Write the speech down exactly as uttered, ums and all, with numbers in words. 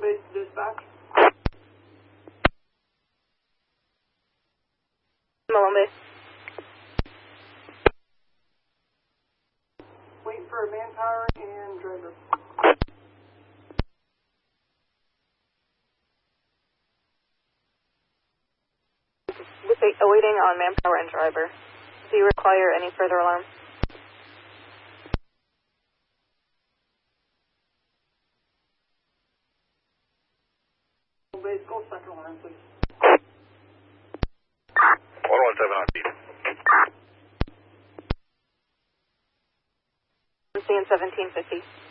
base dispatch. Malone base. Wait for manpower and driver. With the awaiting on manpower and driver. Do you require any further alarm? Base, go second alarm, please. one one seven on speed. I'm seeing seventeen fifty.